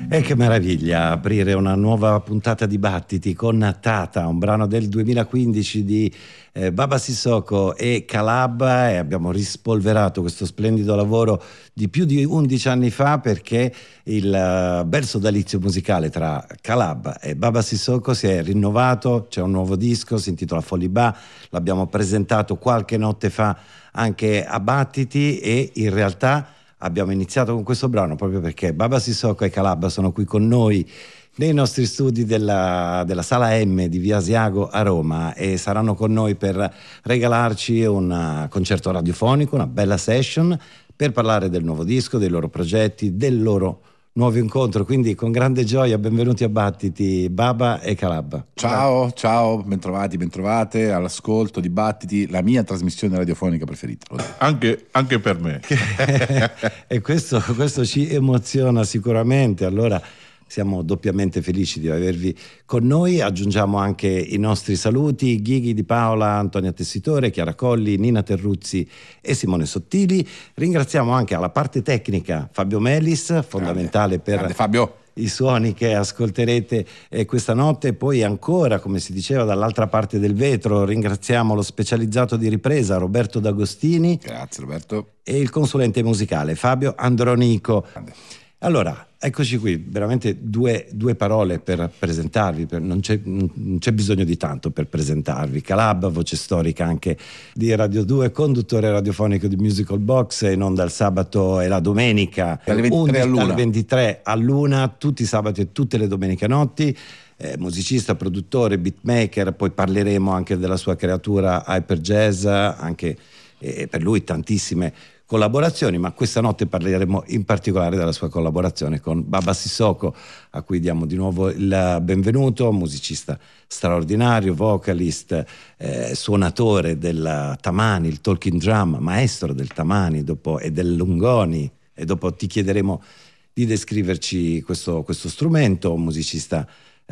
E che meraviglia aprire una nuova puntata di Battiti con Tata, un brano del 2015 di Baba Sissoko e Calabba, e abbiamo rispolverato questo splendido lavoro di più di 11 anni fa, perché il bel sodalizio musicale tra Calabba e Baba Sissoko si è rinnovato. C'è un nuovo disco, si intitola Folibà, l'abbiamo presentato qualche notte fa anche a Battiti, e in realtà abbiamo iniziato con questo brano proprio perché Baba Sissoko e Calabba sono qui con noi nei nostri studi della Sala M di Via Asiago a Roma, e saranno con noi per regalarci un concerto radiofonico, una bella session, per parlare del nuovo disco, dei loro progetti, del loro nuovo incontro. Quindi con grande gioia benvenuti a Battiti, Baba e Calabba. Ciao, bentrovati, bentrovate all'ascolto di Battiti, la mia trasmissione radiofonica preferita. Anche per me. E questo ci emoziona sicuramente. Allora siamo doppiamente felici di avervi con noi. Aggiungiamo anche i nostri saluti: Ghighi Di Paola, Antonia Tessitore, Chiara Colli, Nina Terruzzi e Simone Sottili. Ringraziamo anche alla parte tecnica Fabio Melis, fondamentale per Fabio, i suoni che ascolterete questa notte. Poi ancora, come si diceva, dall'altra parte del vetro ringraziamo lo specializzato di ripresa Roberto D'Agostini. Grazie Roberto. E il consulente musicale Fabio Andronico. Grande. Allora, eccoci qui, veramente due parole per presentarvi. Non c'è bisogno di tanto per presentarvi. Calabba, voce storica anche di Radio 2, conduttore radiofonico di Musical Box, in onda il sabato e la domenica dalle 23 all'una, tutti i sabati e tutte le domeniche notti. Musicista, produttore, beatmaker. Poi parleremo anche della sua creatura Hyper Jazz, anche per lui tantissime collaborazioni, ma questa notte parleremo in particolare della sua collaborazione con Baba Sissoko, a cui diamo di nuovo il benvenuto. Musicista straordinario, vocalist, suonatore del tamani, il talking drum, maestro del tamani e del lungoni, e dopo ti chiederemo di descriverci questo strumento. Musicista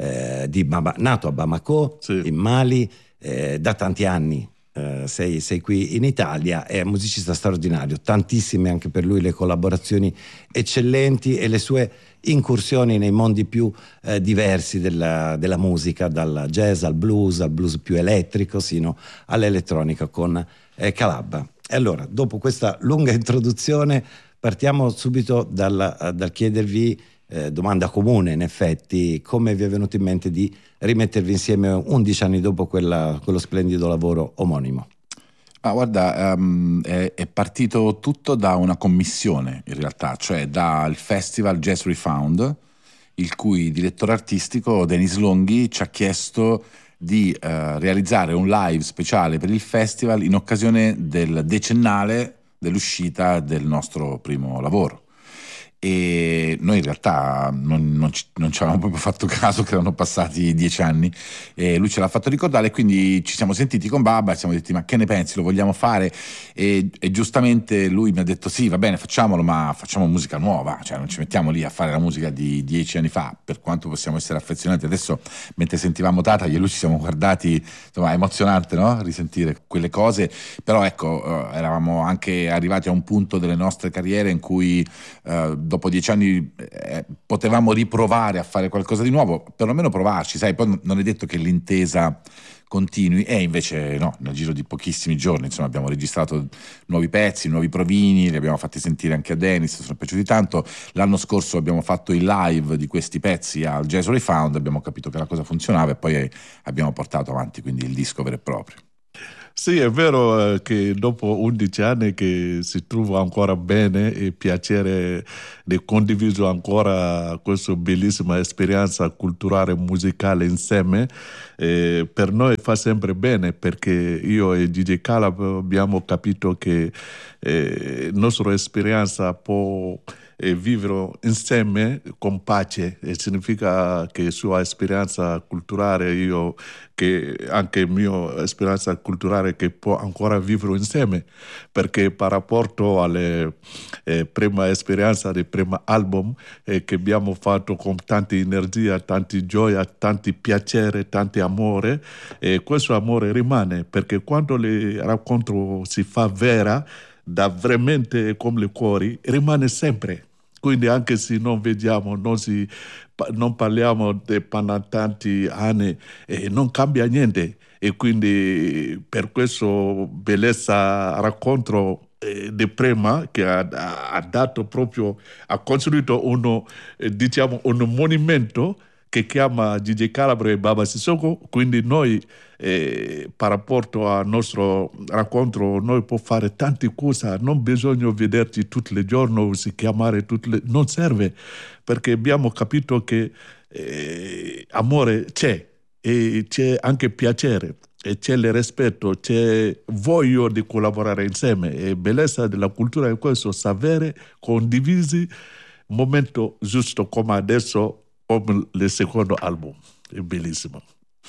nato a Bamako, sì, in Mali, da tanti anni. Sei qui in Italia, è un musicista straordinario, tantissime anche per lui le collaborazioni eccellenti e le sue incursioni nei mondi più diversi della musica, dal jazz al blues più elettrico sino all'elettronica con Calabba. E allora, dopo questa lunga introduzione, partiamo subito dal chiedervi, domanda comune in effetti: come vi è venuto in mente di rimettervi insieme 11 anni dopo quello splendido lavoro omonimo? Guarda, è partito tutto da una commissione, in realtà, cioè dal festival Jazz Refound, il cui direttore artistico Denis Longhi ci ha chiesto di realizzare un live speciale per il festival in occasione del decennale dell'uscita del nostro primo lavoro. E noi in realtà non ci avevamo proprio fatto caso che erano passati 10 anni, e lui ce l'ha fatto ricordare, e quindi ci siamo sentiti con Baba e ci siamo detti: ma che ne pensi, lo vogliamo fare? E giustamente lui mi ha detto: sì, va bene, facciamolo, ma facciamo musica nuova, cioè non ci mettiamo lì a fare la musica di 10 anni fa, per quanto possiamo essere affezionati. Adesso, mentre sentivamo Tata, io e lui ci siamo guardati, insomma, è emozionante, no? Risentire quelle cose. Però ecco, eravamo anche arrivati a un punto delle nostre carriere in cui dopo 10 anni potevamo riprovare a fare qualcosa di nuovo, perlomeno provarci, sai. Poi non è detto che l'intesa continui, e invece no, nel giro di pochissimi giorni, insomma, abbiamo registrato nuovi pezzi, nuovi provini, li abbiamo fatti sentire anche a Denis, sono piaciuti tanto. L'anno scorso abbiamo fatto il live di questi pezzi al Jazz Refound, abbiamo capito che la cosa funzionava e poi abbiamo portato avanti quindi il disco vero e proprio. Sì, è vero che dopo 11 anni che si trova ancora bene e piacere di condiviso ancora questa bellissima esperienza culturale e musicale insieme, per noi fa sempre bene, perché io e DJ Calab abbiamo capito che la nostra esperienza può vivere insieme con pace, e significa che sua esperienza culturale, io che anche mia esperienza culturale, che può ancora vivere insieme, perché per rapporto alle prima esperienza del primo album che abbiamo fatto con tanta energia, tanti gioia, tanti piacere, tanti amore, e questo amore rimane, perché quando il racconto si fa vera, da veramente come le cuori, rimane sempre. Quindi anche se non vediamo, non parliamo pendant tanti anni, non cambia niente. E quindi per questo bellezza racconto di Prema che ha dato proprio, ha costruito diciamo, un monumento che chiama Gigi Calabre e Baba Sissoko, quindi noi per rapporto al nostro racconto noi possiamo fare tante cose, non bisogna vederci tutti i giorni o si chiamare non serve, perché abbiamo capito che amore c'è e c'è anche piacere e c'è il rispetto, c'è voglia di collaborare insieme e bellezza della cultura è questo, sapere condivisi momento giusto come adesso, come il secondo album, è bellissimo.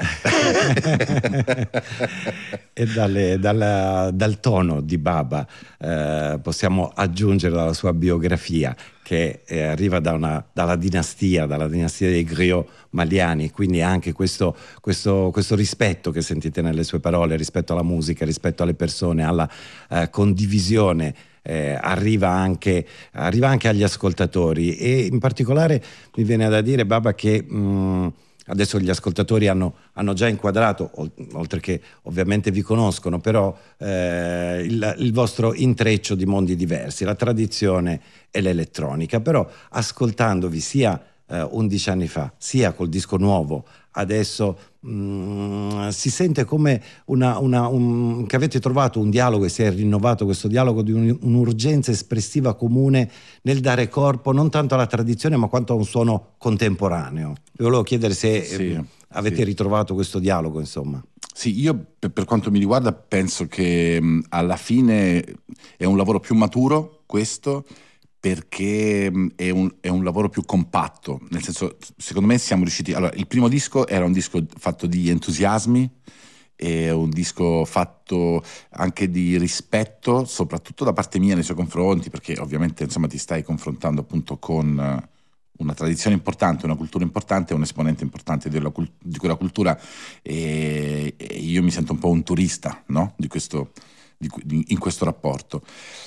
E dal tono di Baba possiamo aggiungere la sua biografia che arriva dalla dinastia dei griot maliani, quindi anche questo rispetto che sentite nelle sue parole rispetto alla musica, rispetto alle persone, alla condivisione. Arriva anche agli ascoltatori e in particolare mi viene da dire, Baba, che adesso gli ascoltatori hanno già inquadrato, oltre che ovviamente vi conoscono, però il vostro intreccio di mondi diversi, la tradizione e l'elettronica, però ascoltandovi sia 11 anni fa, sia col disco nuovo, adesso si sente come che avete trovato un dialogo e si è rinnovato questo dialogo di un'urgenza espressiva comune nel dare corpo non tanto alla tradizione ma quanto a un suono contemporaneo. Vi volevo chiedere se avete ritrovato questo dialogo, insomma. Sì, io per quanto mi riguarda penso che alla fine è un lavoro più maturo questo, perché è un lavoro più compatto, nel senso, secondo me siamo riusciti. Allora, il primo disco era un disco fatto di entusiasmi, è un disco fatto anche di rispetto, soprattutto da parte mia nei suoi confronti, perché ovviamente insomma ti stai confrontando appunto con una tradizione importante, una cultura importante, un esponente importante di quella cultura, e io mi sento un po' un turista, no? In questo rapporto.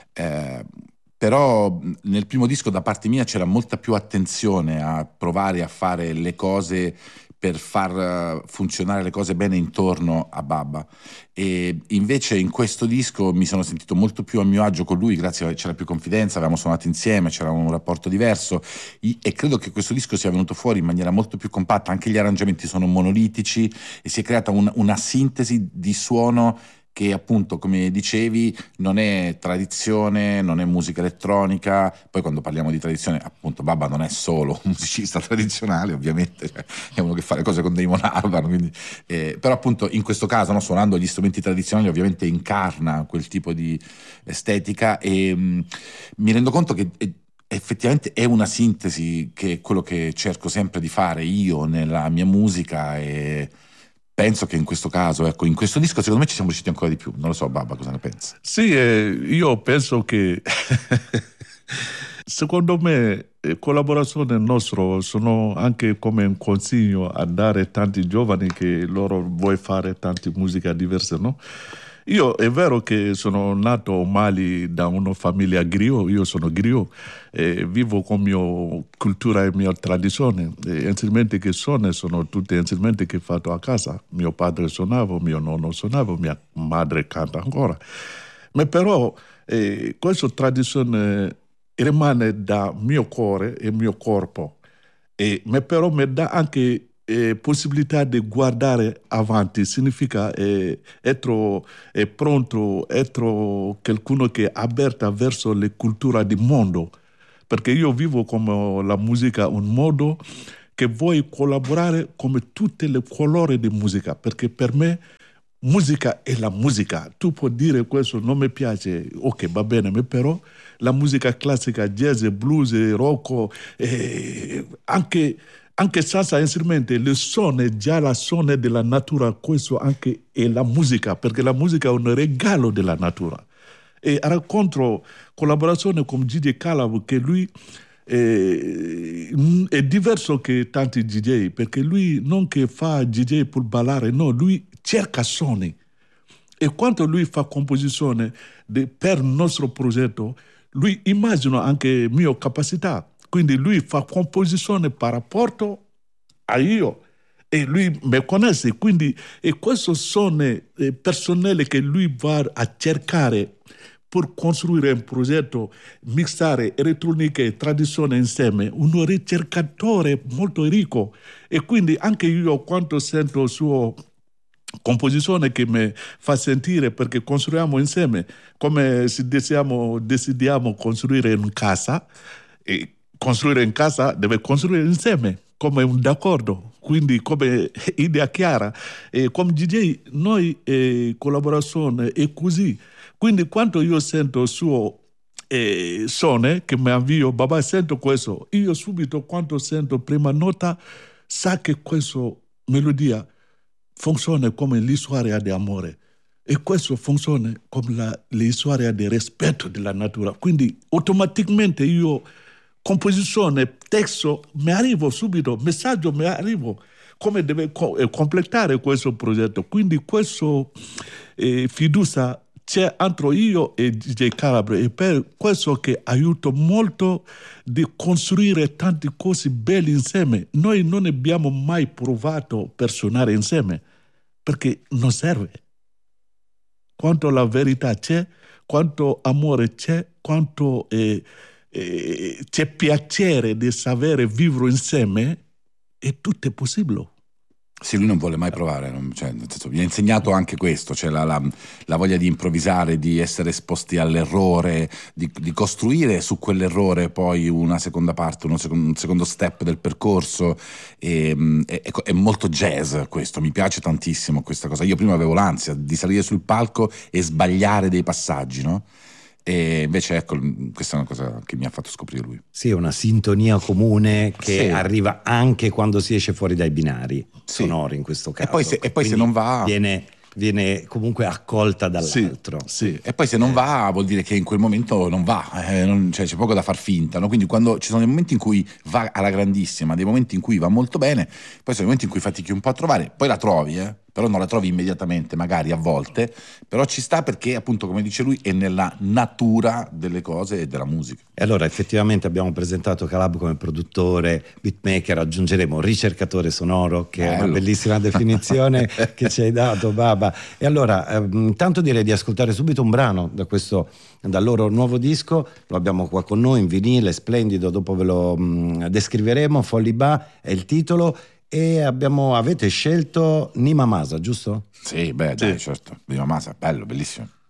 Però nel primo disco da parte mia c'era molta più attenzione a provare a fare le cose per far funzionare le cose bene intorno a Baba, e invece in questo disco mi sono sentito molto più a mio agio con lui, c'era più confidenza, avevamo suonato insieme, c'era un rapporto diverso e credo che questo disco sia venuto fuori in maniera molto più compatta, anche gli arrangiamenti sono monolitici e si è creata una sintesi di suono che appunto, come dicevi, non è tradizione, non è musica elettronica. Poi quando parliamo di tradizione, appunto Baba non è solo un musicista tradizionale, ovviamente, cioè, è uno che fa le cose con Damon Albarn, quindi, però appunto in questo caso, no, suonando gli strumenti tradizionali ovviamente incarna quel tipo di estetica e mi rendo conto che effettivamente è una sintesi, che è quello che cerco sempre di fare io nella mia musica, e penso che in questo caso, ecco, in questo disco secondo me ci siamo riusciti ancora di più. Non lo so, Baba, cosa ne pensi? Sì, io penso che secondo me collaborazione nostra sono anche come un consiglio a dare tanti giovani che loro vuoi fare tante musiche diverse, no? Io è vero che sono nato a Mali da una famiglia griot, io sono griot, vivo con mia cultura e mia tradizione. Gli instrumenti che sono tutti instrumenti che ho fatto a casa. Mio padre suonava, mio nonno suonava, mia madre canta ancora. Ma però questa tradizione rimane da mio cuore e mio corpo, ma però mi dà anche possibilità di guardare avanti, significa essere pronto, essere qualcuno che è aperto verso le culture del mondo, perché io vivo come la musica un modo che vuoi collaborare come tutti i colori di musica, perché per me musica è la musica. Tu puoi dire questo non mi piace, ok, va bene, ma però la musica classica, jazz, blues, rock, anche senza strumenti, il suono, già la suono della natura, questo anche è la musica, perché la musica è un regalo della natura. E racconto collaborazione con Gigi Calab, che lui è diverso che tanti DJ, perché lui non che fa DJ per ballare, no, lui cerca suoni. E quando lui fa composizione per il nostro progetto, lui immagina anche mia capacità. quindi lui fa composizione per rapporto a io e lui mi conosce, quindi e queste sono persone che lui va a cercare per costruire un progetto, mixare elettronica e tradizione insieme, un ricercatore molto ricco. E quindi anche io quando sento sua composizione che mi fa sentire, perché costruiamo insieme, come se decidiamo costruire in casa, e costruire in casa deve costruire insieme, come un d'accordo, quindi come idea chiara. E come DJ noi collaborazione è così. Quindi quando io sento il suo suono che mi avvio, babà sento questo, io subito quando sento prima nota sa che questa melodia funziona come l'storia di amore e questo funziona come l'storia di rispetto della natura. Quindi automaticamente io composizione, testo, mi arrivo subito, messaggio mi arrivo come deve completare questo progetto. Quindi questo fiducia c'è entro io e DJ Calabre e per questo che aiuta molto di costruire tante cose belle insieme. Noi non abbiamo mai provato per suonare insieme perché non serve. Quanto la verità c'è, quanto amore c'è, quanto c'è piacere di sapere vivere insieme e tutto è possibile. Sì, lui non vuole mai provare, cioè, nel senso, mi ha insegnato anche questo, cioè la voglia di improvvisare, di essere esposti all'errore, di costruire su quell'errore poi una seconda parte, un secondo step del percorso. È molto jazz questo, mi piace tantissimo questa cosa. Io prima avevo l'ansia di salire sul palco e sbagliare dei passaggi, no? E invece ecco, questa è una cosa che mi ha fatto scoprire lui. Sì, una sintonia comune che arriva anche quando si esce fuori dai binari sonori in questo caso. E poi se non va viene comunque accolta dall'altro. Sì. E poi se non va vuol dire che in quel momento non va, cioè, c'è poco da far finta, no? Quindi quando ci sono dei momenti in cui va alla grandissima, dei momenti in cui va molto bene, poi sono dei momenti in cui fatichi un po' a trovare, poi la trovi, però non la trovi immediatamente, magari a volte, però ci sta perché appunto, come dice lui, è nella natura delle cose e della musica. E allora effettivamente abbiamo presentato Calab come produttore, beatmaker, aggiungeremo ricercatore sonoro, che è una bellissima definizione che ci hai dato, Baba. E allora intanto direi di ascoltare subito un brano dal loro nuovo disco, lo abbiamo qua con noi in vinile, splendido, dopo ve lo descriveremo. Folliba è il titolo. E avete scelto Nima Masa, giusto? Sì, dai, certo. Nima Masa, bello, bellissimo.